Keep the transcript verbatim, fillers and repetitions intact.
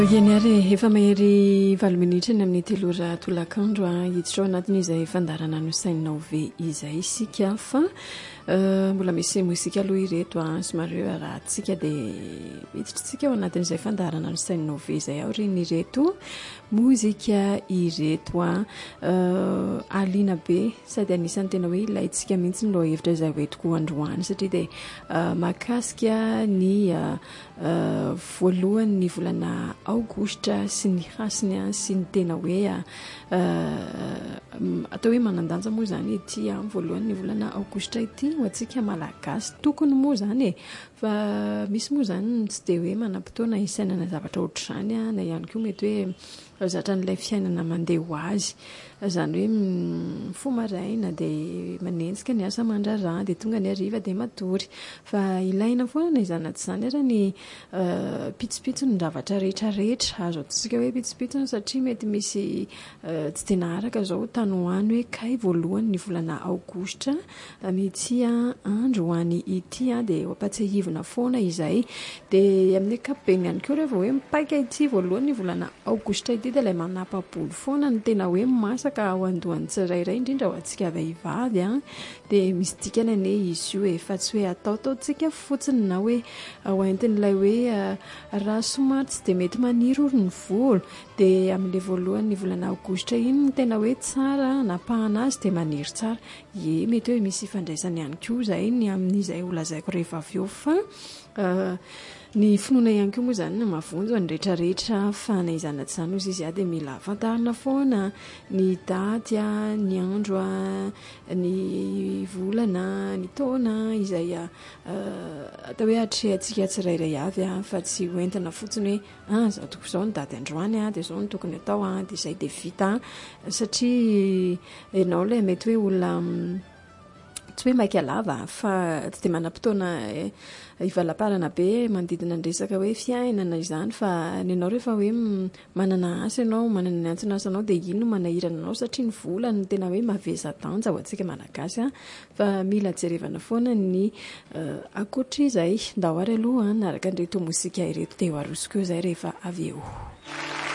Ianary efa mahery valo minitra ny amin'ny telo ora tolakandro a hiditra ao anatin'izay fandarana no sainao ve izay isika fa uh, mbola misy mozika aloha ireto a somary raha tsika dia hiditra ao anatin'izay fandarana no sainao ve izay ao reny ireto mozika ireto a uh, alina be sady anisan'ny tena hoe ilayntsika mihitsy ny lohahevitra izay hoentiko androany satria dia uh, mahakasika ny uh, uh, voalohany ny volana aogositra sy ny hasiny a sy ny tena hoe uh, atao hoe manandanja moa zany ity a voalohany ny volana aogositra ity ho antsika malagasy tokony moa zany e fa misy moa zany tsy dia hoe manam-potoana isainana zavatra ohatr'izany a na ihany koa mety hoe zatra n'ilay fiainana mandeha ho azy zany hoe fomaraina dia manenjika ny asa mandraraha dia tonga ny hariva dia matory fa ilaina foana na izany tsy izany ara ny uh, pitsopitsony ny zavatra rehetra rehetra azo atsika hoe pitsopitsony satria mety misy uh, tsy tena araka zao tany hoany hoe kay voalohany ny volana aogositra mihitsy andro hoany ity a dia ampatsiahivina foana izay dia amin'ny ankapobeny ihany koa rehefa hoe mipaika ity voalohany ny volana aogositra ity dia ilay manapa-bolo foana ny tena hoe masaka ao andohan'ny tsirairay indrindra ho antsika vehivavy a dia misy dikany anie izy io efa tsy hoe ataotaotsika fotsiny na hoe hoentin'ilay hoe raha somary tsy dia mety maniry ory ny volo dia amin'ilay voalohany ny volana aogositra iny ny tena hoe tsara napahana azy dia maniry tsara ye mety hoe misy ifandraisany ihany koa zay ny amin'izay olazaiko rehefa avy eo fa uh, ny finoana ihany koa moa zany ny mavonjo ny rehetrarehetra fa na izana tsy izany ozy izy a dia mila fantarina foana ny daty a ny andro a ny volana ny taona izay uh, atao hoe atrehantsika tsirairay avy a fa tsy hoentina fotsiny hoe ah zao toko izao ny daty androany a dia izao ny tokony atao a dia izay dia vita satria ianao ilay mety hoe olona tsy hoe maika lava fa tsy dia manam-potoana ivalaparana be mandidina ny resaka hoe fiainana izany fa ny anao rehefa hoe manana asa ianao manana ny antsin'asanao dia ino no manahirana anao satria ny vola ny tena hoe maveza-danja ho antsika malagasy a fa mila jerevana foana ny uh, akoatra izay nda ho ary aloha naraka an'ireto mozika ireto dia ho arosiko eo izay rehefa avy eo.